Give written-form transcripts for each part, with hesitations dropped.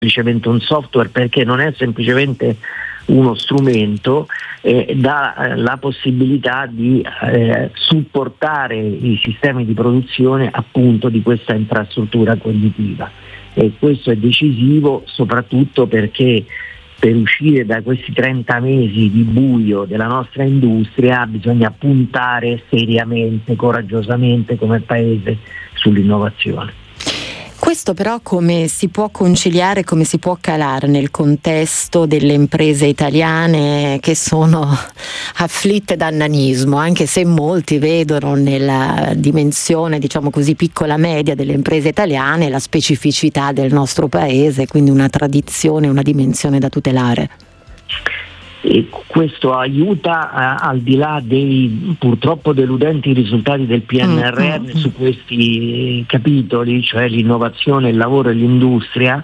semplicemente un software, perché non è semplicemente uno strumento, dà la possibilità di supportare i sistemi di produzione appunto di questa infrastruttura cognitiva, e questo è decisivo soprattutto perché per uscire da questi 30 mesi di buio della nostra industria bisogna puntare seriamente, coraggiosamente come Paese sull'innovazione. Questo però come si può conciliare, come si può calare nel contesto delle imprese italiane che sono afflitte da nanismo, anche se molti vedono nella dimensione, diciamo così, piccola media delle imprese italiane la specificità del nostro paese, quindi una tradizione, una dimensione da tutelare. E questo aiuta, al di là dei purtroppo deludenti risultati del PNRR su questi capitoli, cioè l'innovazione, il lavoro e l'industria,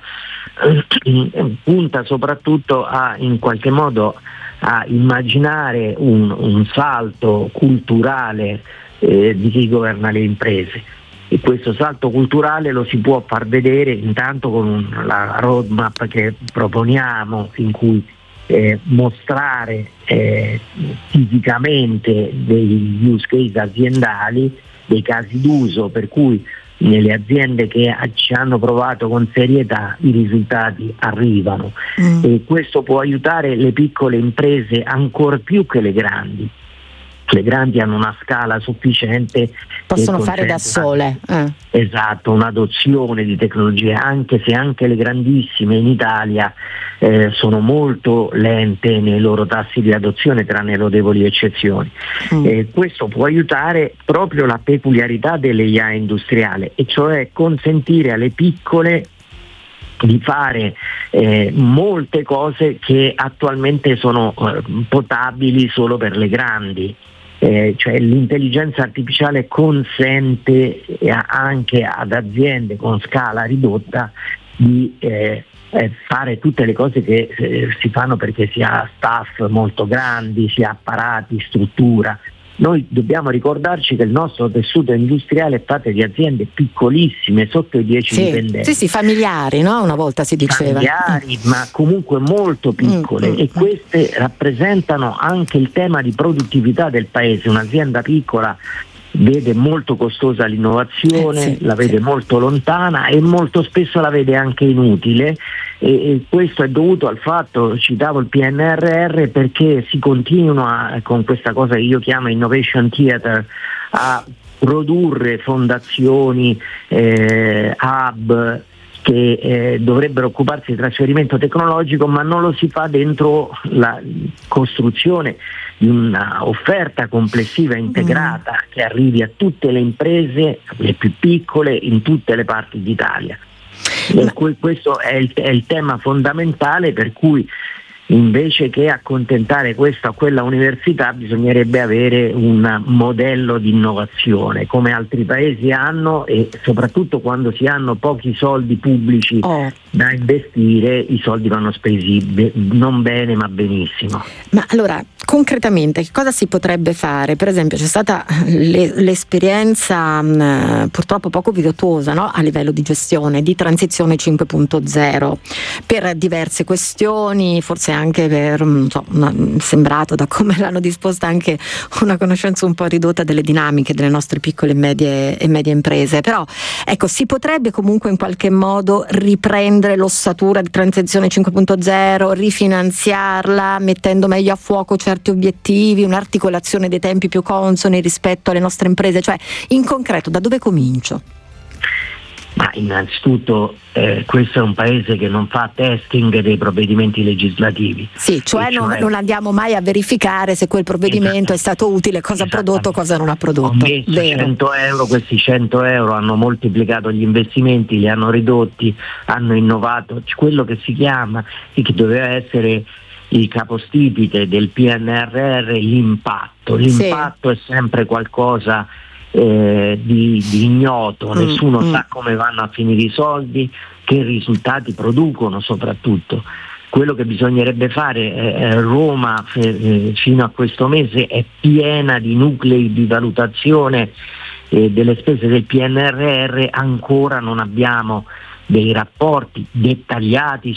punta soprattutto in qualche modo a immaginare un salto culturale di chi governa le imprese. E questo salto culturale lo si può far vedere intanto con la roadmap che proponiamo, in cui mostrare fisicamente degli use case aziendali, dei casi d'uso per cui nelle aziende che ci hanno provato con serietà i risultati arrivano, e questo può aiutare le piccole imprese ancor più che le grandi. Le grandi hanno una scala sufficiente, possono fare da sole. Esatto, un'adozione di tecnologie, anche se anche le grandissime in Italia sono molto lente nei loro tassi di adozione, tranne lodevoli eccezioni. Questo può aiutare proprio la peculiarità dell'AI industriale, e cioè consentire alle piccole di fare molte cose che attualmente sono potabili solo per le grandi. Cioè l'intelligenza artificiale consente anche ad aziende con scala ridotta di fare tutte le cose che si fanno perché si ha staff molto grandi, si ha apparati, struttura. Noi dobbiamo ricordarci che il nostro tessuto industriale è fatto di aziende piccolissime, sotto i 10 dipendenti. Sì, familiari, no? Una volta si diceva. Familiari, ma comunque molto piccole, e queste rappresentano anche il tema di produttività del paese. Un'azienda piccola vede molto costosa l'innovazione, la vede molto lontana e molto spesso la vede anche inutile, e questo è dovuto al fatto, citavo il PNRR, perché si continua con questa cosa che io chiamo Innovation Theater a produrre fondazioni, hub che dovrebbero occuparsi di trasferimento tecnologico, ma non lo si fa dentro la costruzione di una offerta complessiva integrata che arrivi a tutte le imprese, le più piccole, in tutte le parti d'Italia. Questo è il tema fondamentale, per cui invece che accontentare questa o quella università bisognerebbe avere un modello di innovazione come altri paesi hanno, e soprattutto quando si hanno pochi soldi pubblici da investire, i soldi vanno spesi non bene ma benissimo. Ma allora concretamente che cosa si potrebbe fare? Per esempio c'è stata l'esperienza purtroppo poco virtuosa, no? A livello di gestione di transizione 5.0 per diverse questioni, forse anche per sembrato da come l'hanno disposta anche una conoscenza un po' ridotta delle dinamiche delle nostre piccole e medie imprese, però ecco, si potrebbe comunque in qualche modo riprendere l'ossatura di transizione 5.0, rifinanziarla mettendo meglio a fuoco certi obiettivi, un'articolazione dei tempi più consoni rispetto alle nostre imprese, cioè in concreto da dove comincio? Ma innanzitutto questo è un paese che non fa testing dei provvedimenti legislativi. Sì, cioè non andiamo mai a verificare se quel provvedimento è stato utile, cosa ha prodotto, cosa non ha prodotto. Ho messo 100 euro, questi 100 euro hanno moltiplicato gli investimenti, li hanno ridotti, hanno innovato, quello che si chiama e che doveva essere il capostipite del PNRR, l'impatto. L'impatto è sempre qualcosa di ignoto, nessuno sa come vanno a finire i soldi, che risultati producono soprattutto. Quello che bisognerebbe fare, Roma fino a questo mese è piena di nuclei di valutazione delle spese del PNRR, ancora non abbiamo dei rapporti dettagliati